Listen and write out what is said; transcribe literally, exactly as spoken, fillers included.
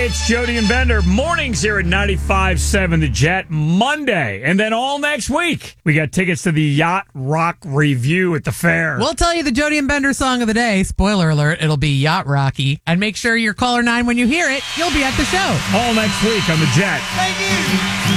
it's Jody and Bender. Mornings here at ninety-five point seven The Jet. Monday. And then all next week, we got tickets to the Yacht Rock Review at the fair. We'll tell you the Jody and Bender song of the day. Spoiler alert, it'll be Yacht Rocky. And make sure you're caller nine when you hear it. You'll be at the show. All next week on The Jet. Thank you.